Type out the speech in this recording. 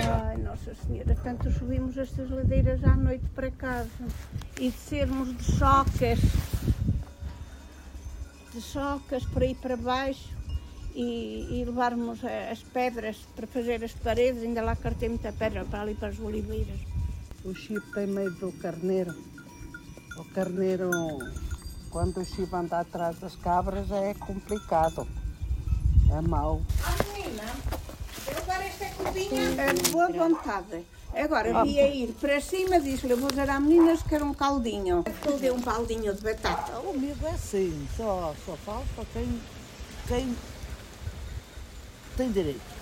Ai, Nossa Senhora, tanto subimos estas ladeiras à noite para casa e descermos de socas para ir para baixo e levarmos as pedras para fazer as paredes, ainda lá cartei muita pedra para ali para as oliveiras. O Chico tem medo do carneiro. O carneiro, quando o Chico anda atrás das cabras, é complicado. É mau. Menina, eu agora esta copinha é de boa vontade. Agora ia ir para cima, disse-lhe, vou dizer às meninas que era um caldinho. Eu dei um caldinho de batata. O amigo é assim, só falta quem tem direito.